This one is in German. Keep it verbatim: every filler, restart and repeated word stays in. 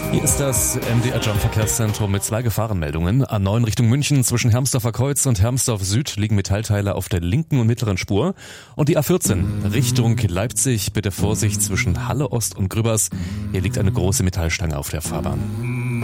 Hier ist das M D R-Jump-Verkehrszentrum mit zwei Gefahrenmeldungen. A neun Richtung München zwischen Hermsdorfer Kreuz und Hermsdorf Süd liegen Metallteile auf der linken und mittleren Spur. Und die A vierzehn Richtung Leipzig, bitte Vorsicht zwischen Halle Ost und Grübers. Hier liegt eine große Metallstange auf der Fahrbahn.